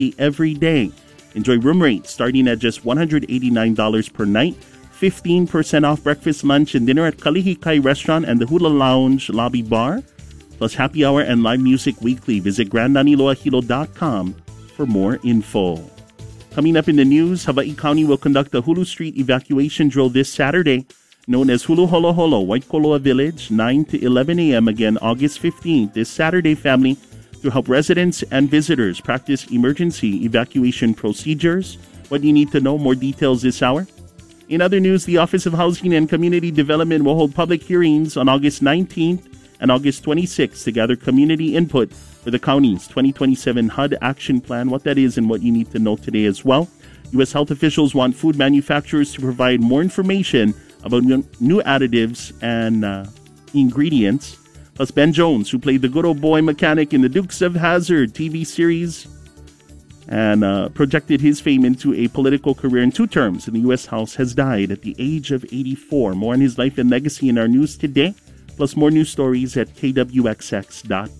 every day. Enjoy room rates starting at just $189 per night. 15% off breakfast, lunch, and dinner at Kalihikai Restaurant and the Hula Lounge Lobby Bar. Plus happy hour and live music weekly. Visit GrandDaniloAhilo.com for more info. Coming up in the news, Hawaii County will conduct a Hulu Street evacuation drill this Saturday, known as Hulu Holo Holo, Waikoloa Village, 9 to 11 a.m. Again, August 15th, this Saturday, family, to help residents and visitors practice emergency evacuation procedures. What you need to know, more details this hour. In other news, the Office of Housing and Community Development will hold public hearings on August 19th and August 26th to gather community input for the county's 2027 HUD Action Plan, what that is and what you need to know today as well. U.S. health officials want food manufacturers to provide more information about new additives and ingredients. Plus Ben Jones, who played the good old boy mechanic in the Dukes of Hazzard TV series and projected his fame into a political career in 2 terms in the U.S. House, has died at the age of 84. More on his life and legacy in our news today, plus more news stories at kwxx.com.